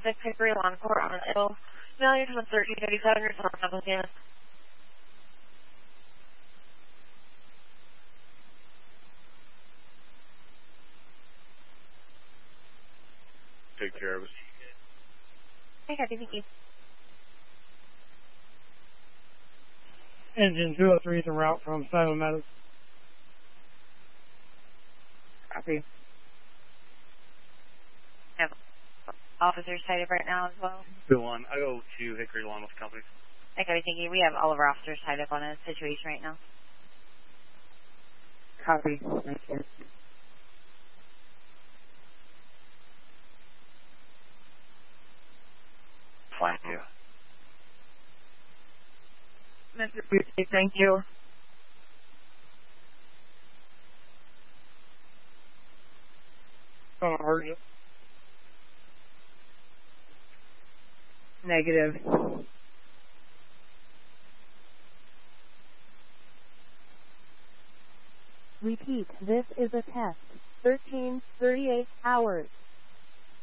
6 Hickory Lawn Court on Ill. Now you're to 1387, your phone number, Dennis. Take care of it. Hey, Kathy, thank you. Engine 203 is en route from Silent Meadows. Copy. Have officers cited right now as well. 2-1. I go to Hickory Lawn with the company. Hey, Kathy, thank you. We have all of our officers tied up on a situation right now. Copy. Thank you. Fine, you. Mr. Busey, thank you. Urgent. Negative. Repeat, this is a test. 13:38 hours.